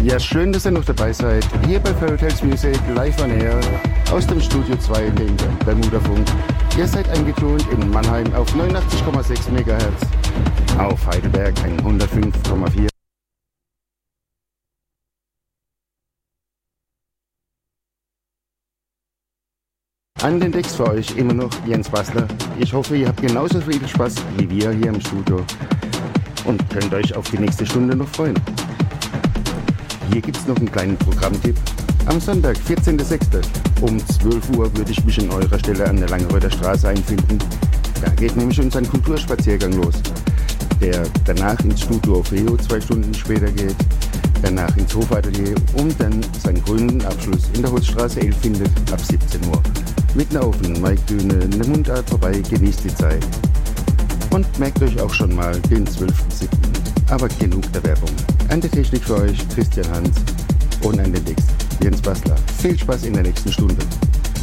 Ja, schön, dass ihr noch dabei seid. Hier bei Fairy Tales Music, live on air, aus dem Studio 2 in der Bermuda-Funk. Ihr seid eingeklont in Mannheim auf 89,6 MHz, auf Heidelberg 105,4. An den Decks für euch immer noch Jens Bassler. Ich hoffe, ihr habt genauso viel Spaß wie wir hier im Studio und könnt euch auf die nächste Stunde noch freuen. Hier gibt es noch einen kleinen Programmtipp. Am Sonntag, 14.06. um 12 Uhr würde ich mich an eurer Stelle an der Langeröder Straße einfinden. Da geht nämlich unser Kulturspaziergang los, der danach ins Studio Orfeo 2 Stunden später geht, danach ins Hofatelier und dann seinen grünen Abschluss in der Holzstraße 11 findet, ab 17 Uhr. Mit einer offenen Maikbühne, eine Mundart vorbei, genießt die Zeit. Und merkt euch auch schon mal den 12.07. Aber genug der Werbung. An der Technik für euch Christian Hans und an den Decks Jens Bassler. Viel Spaß in der nächsten Stunde.